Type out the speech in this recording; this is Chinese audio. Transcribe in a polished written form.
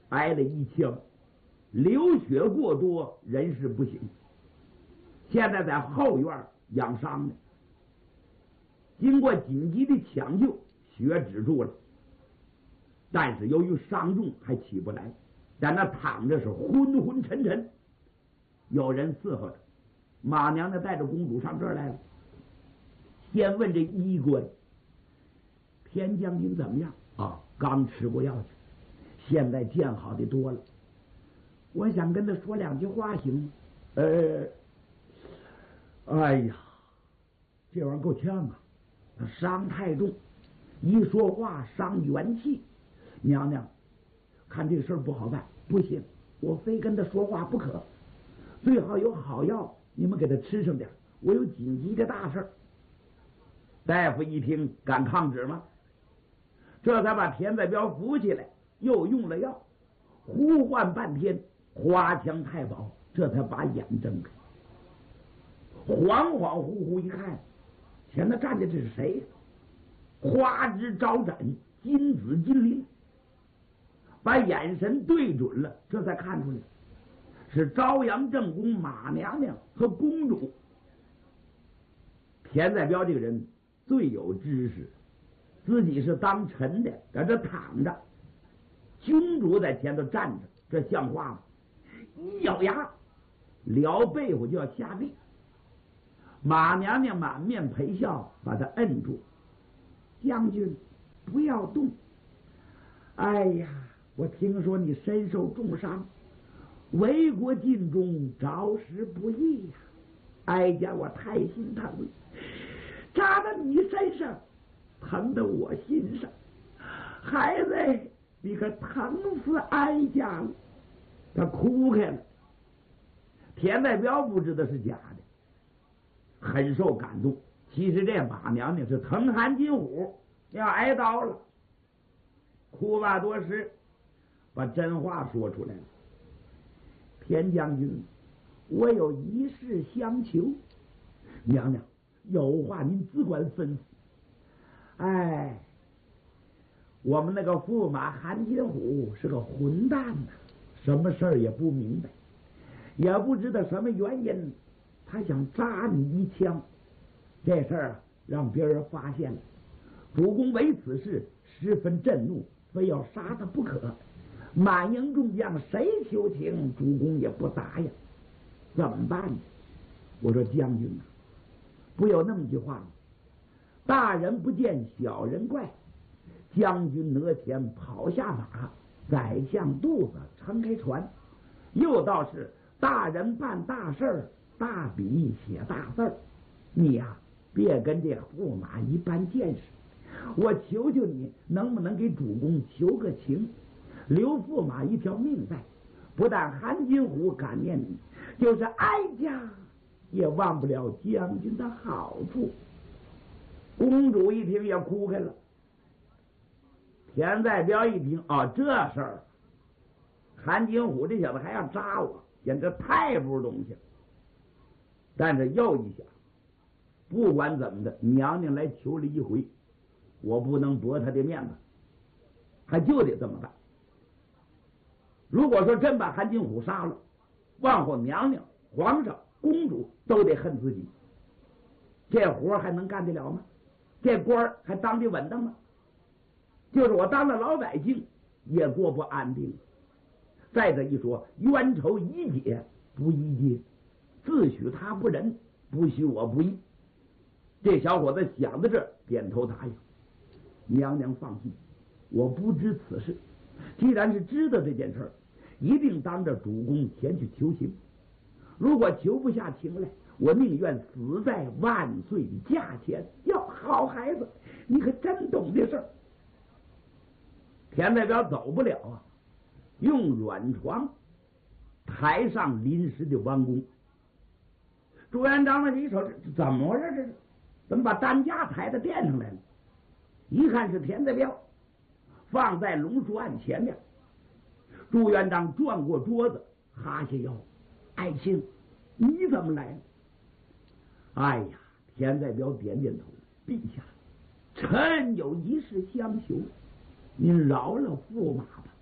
挨了一枪，流血过多，人事不省。现在在后院养伤呢。经过紧急的抢救，血止住了，但是由于伤重还起不来，在那躺着是昏昏沉沉。有人伺候着，马娘娘带着公主上这儿来了，先问这医官：田将军怎么样？啊，刚吃过药去，现在见好的多了。我想跟他说两句话，行吗？哎呀，这玩意儿够呛啊！他伤太重，一说话伤元气。娘娘，看这事儿不好办，不行，我非跟他说话不可。最好有好药，你们给他吃上点，我有紧急的大事儿。大夫一听，敢抗旨吗？这才把田在彪扶起来，又用了药，呼唤半天，花腔太保这才把眼睁开。恍恍惚惚一看，前头站的这是谁？花枝招展，金紫金鳞。把眼神对准了，这才看出来是朝阳正宫马娘娘和公主。田在彪这个人最有知识，自己是当臣的，在这躺着，君主在前头站着，这像话吗？一咬牙，撩背后就要下地。马娘娘满面陪笑，把他摁住。将军，不要动。哎呀，我听说你身受重伤，为国尽忠，着实不易呀。哀家我太心疼了，扎到你身上，疼得我心上。孩子，你可疼死哀家了。他哭开了。田代彪不知道是假的，很受感动。其实这马娘娘是疼韩金虎，要挨刀了。哭罢多时，把真话说出来了。田将军，我有一事相求。娘娘，有话您只管吩咐。哎，我们那个驸马韩金虎是个混蛋呐，什么事儿也不明白，也不知道什么原因，他想扎你一枪。这事儿让别人发现了，主公为此事十分震怒，非要杀他不可。满营众将谁求情，主公也不答应，怎么办呢？我说将军啊，不有那么句话吗？大人不见小人怪，将军哪前跑下马，宰相肚子撑开船。又道是大人办大事儿，大笔写大字儿。你呀，别跟这驸马一般见识，我求求你，能不能给主公求个情，留驸马一条命在？不但韩金虎感念你，就是哀家也忘不了将军的好处。公主一听也哭开了。田在彪一听，哦，这事儿，韩金虎这小子还要扎我，简直太不是东西了。但是又一想，不管怎么的，娘娘来求了一回，我不能驳他的面子，还就得这么办。如果说真把韩金虎杀了，往后娘娘、皇上、公主都得恨自己，这活还能干得了吗？这官还当得稳当吗？就是我当了老百姓，也过不安定。再者一说，冤仇宜解不宜结，自诩他不仁，不许我不义。这小伙子想到这儿，点头答应。娘娘放心，我不知此事，既然是知道这件事儿，一定当着主公前去求情。如果求不下情来，我宁愿死在万岁驾前。哟，好孩子，你可真懂这事儿。田代表走不了啊，用软床抬上临时的弯弓。朱元璋那一瞅，这怎么回事？这是怎么把担架抬到殿上来了？一看是田代表，放在龙书案前面。朱元璋转过桌子，哈下腰：“爱卿，你怎么来了？”哎呀，田代表点点头：“陛下，臣有一事相求，您饶了驸马吧。”